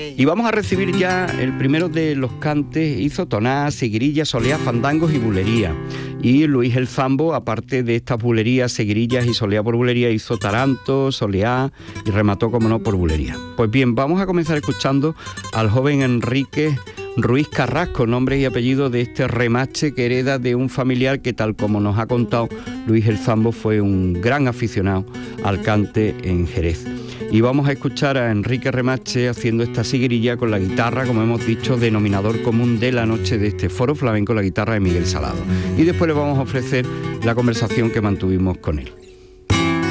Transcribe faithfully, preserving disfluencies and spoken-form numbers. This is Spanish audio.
Y vamos a recibir ya el primero de los cantes. Hizo tonás, seguirillas, soleá, fandangos y bulería. Y Luis el Zambo, aparte de estas bulerías, seguirillas y soleá por bulería, hizo taranto, soleá y remató, como no, por bulería. Pues bien, vamos a comenzar escuchando al joven Enrique Ruiz Carrasco, nombre y apellido de este remache que hereda de un familiar que, tal como nos ha contado Luis el Zambo, fue un gran aficionado al cante en Jerez. Y vamos a escuchar a Enrique Remache haciendo esta seguirilla con la guitarra, como hemos dicho, denominador común de la noche de este foro flamenco, la guitarra de Miguel Salado. Y después le vamos a ofrecer la conversación que mantuvimos con él.